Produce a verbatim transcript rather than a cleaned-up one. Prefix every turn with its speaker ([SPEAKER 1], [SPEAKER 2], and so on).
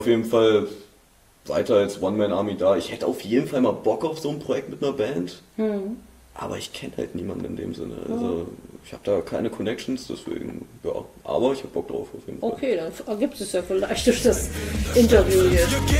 [SPEAKER 1] Auf jeden Fall weiter als One-Man-Army da. Ich hätte auf jeden Fall mal Bock auf so ein Projekt mit einer Band.
[SPEAKER 2] Hm.
[SPEAKER 1] Aber ich kenne halt niemanden in dem Sinne. Also ich habe da keine Connections, deswegen, ja. Aber ich habe Bock drauf auf jeden Fall.
[SPEAKER 2] Okay, dann ergibt es ja vielleicht durch das Interview hier.